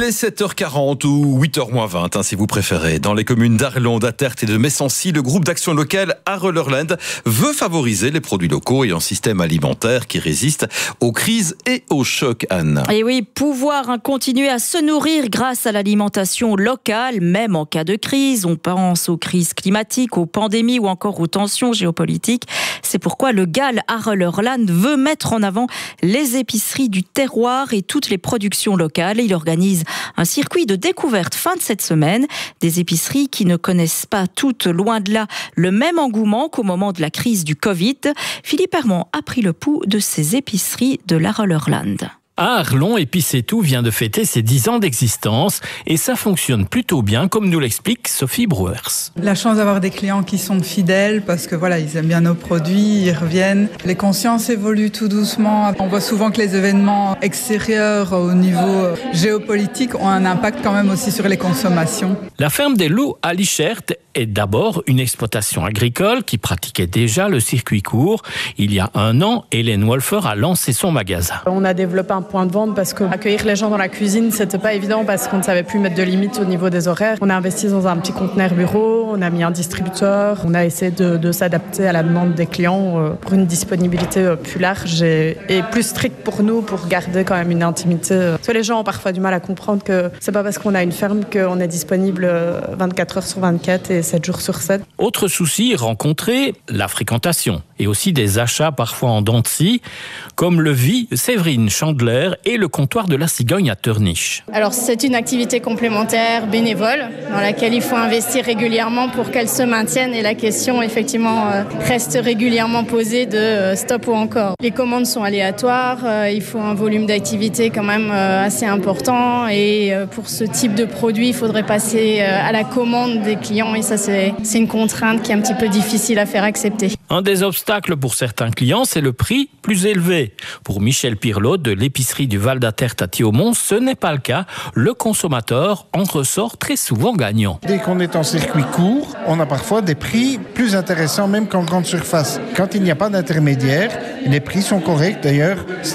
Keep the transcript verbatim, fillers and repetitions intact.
Il est sept heures quarante ou huit heures moins vingt, hein, si vous préférez. Dans les communes d'Arlon, d'Attert et de Messancy, le groupe d'action locale Harrelerland veut favoriser les produits locaux et un système alimentaire qui résiste aux crises et aux chocs, Anne. Et oui, pouvoir hein, continuer à se nourrir grâce à l'alimentation locale, même en cas de crise. On pense aux crises climatiques, aux pandémies ou encore aux tensions géopolitiques. C'est pourquoi le G A L Harrelerland veut mettre en avant les épiceries du terroir et toutes les productions locales. Il organise un circuit de découverte fin de cette semaine. Des épiceries qui ne connaissent pas toutes, loin de là, le même engouement qu'au moment de la crise du Covid. Philippe Hermand a pris le pouls de ces épiceries de l'Harrelerland. À Arlon, Épicétou vient de fêter ses dix ans d'existence et ça fonctionne plutôt bien, comme nous l'explique Sophie Brouwers. La chance d'avoir des clients qui sont fidèles parce que voilà, ils aiment bien nos produits, ils reviennent. Les consciences évoluent tout doucement. On voit souvent que les événements extérieurs au niveau géopolitique ont un impact quand même aussi sur les consommations. La ferme des Loups à Lichert est d'abord une exploitation agricole qui pratiquait déjà le circuit court. Il y a un an, Hélène Wolfer a lancé son magasin. On a développé un point de vente parce que accueillir les gens dans la cuisine, c'était pas évident parce qu'on ne savait plus mettre de limites au niveau des horaires. On a investi dans un petit conteneur bureau, on a mis un distributeur, on a essayé de, de s'adapter à la demande des clients pour une disponibilité plus large et, et plus stricte pour nous pour garder quand même une intimité. Parce que les gens ont parfois du mal à comprendre que c'est pas parce qu'on a une ferme qu'on est disponible vingt-quatre heures sur vingt-quatre et sept jours sur sept. Autre souci rencontré, la fréquentation et aussi des achats parfois en dents de scie, comme le vit Séverine Chandler et le comptoir de la Cigogne à Teurniche. Alors c'est une activité complémentaire bénévole dans laquelle il faut investir régulièrement pour qu'elle se maintienne et la question effectivement reste régulièrement posée de stop ou encore. Les commandes sont aléatoires, il faut un volume d'activité quand même assez important et pour ce type de produit il faudrait passer à la commande des clients et ça c'est, c'est une contrainte qui est un petit peu difficile à faire accepter. Un des obstacles pour certains clients, c'est le prix plus élevé. Pour Michel Pirlot de l'épicerie du Val d'Attert à Thiaumont, ce n'est pas le cas. Le consommateur en ressort très souvent gagnant. Dès qu'on est en circuit court, on a parfois des prix plus intéressants même qu'en grande surface. Quand il n'y a pas d'intermédiaire, les prix sont corrects d'ailleurs.